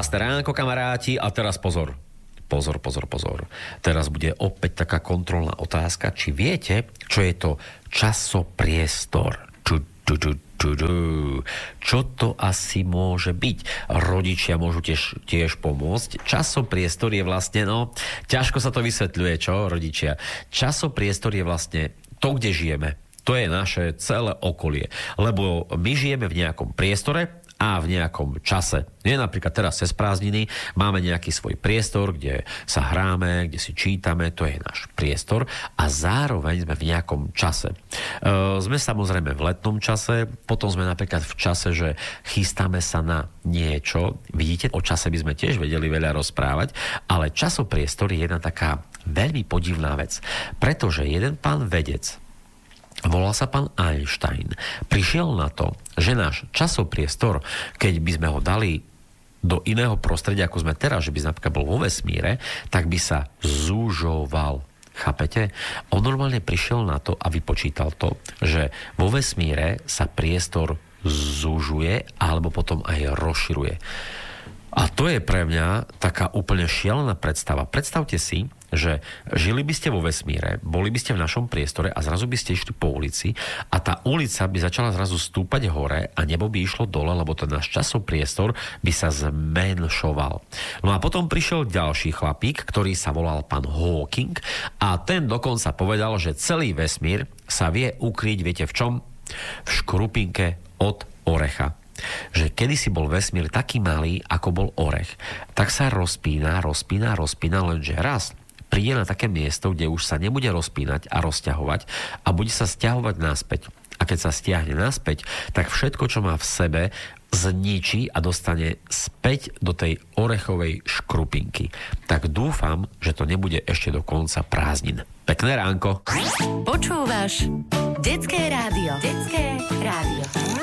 Krásne ránko, kamaráti, a teraz pozor. Pozor. Teraz bude opäť taká kontrolná otázka, či viete, čo je to časopriestor. Čo to asi môže byť? Rodičia môžu tiež pomôcť. Časopriestor je vlastne, ťažko sa to vysvetľuje, čo, rodičia? Časopriestor je vlastne to, kde žijeme. To je naše celé okolie. Lebo my žijeme v nejakom priestore a v nejakom čase. Nie, napríklad teraz cez prázdniny máme nejaký svoj priestor, kde sa hráme, kde si čítame, to je náš priestor a zároveň sme v nejakom čase. Sme samozrejme v letnom čase, potom sme napríklad v čase, že chystáme sa na niečo. Vidíte, o čase by sme tiež vedeli veľa rozprávať, ale časopriestor je jedna taká veľmi podivná vec, pretože jeden pán vedec, volal sa pán Einstein, prišiel na to, že náš časopriestor, keď by sme ho dali do iného prostredia, ako sme teraz, že by sme napríklad bol vo vesmíre, tak by sa zúžoval. Chápete? On normálne prišiel na to a vypočítal to, že vo vesmíre sa priestor zúžuje alebo potom aj rozširuje. A to je pre mňa taká úplne šialená predstava. Predstavte si, že žili by ste vo vesmíre, boli by ste v našom priestore a zrazu by ste išli po ulici a tá ulica by začala zrazu stúpať hore a nebo by išlo dole, lebo ten náš časopriestor by sa zmenšoval. No a potom prišiel ďalší chlapík, ktorý sa volal pán Hawking a ten dokonca povedal, že celý vesmír sa vie ukryť, viete v čom? V škrupinke od orecha. Že kedysi bol vesmír taký malý, ako bol orech, tak sa rozpína, lenže raz príde na také miesto, kde už sa nebude rozpínať a rozťahovať a bude sa stiahovať naspäť. A keď sa stiahne naspäť, tak všetko, čo má v sebe, zničí a dostane späť do tej orechovej škrupinky. Tak dúfam, že to nebude ešte do konca prázdnin. Pekné ránko. Počúvaš Detské rádio. Detské rádio.